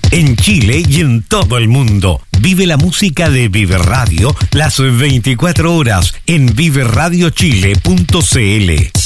En Chile y en todo el mundo. Vive la música de Vive Radio las 24 horas en viveradiochile.cl.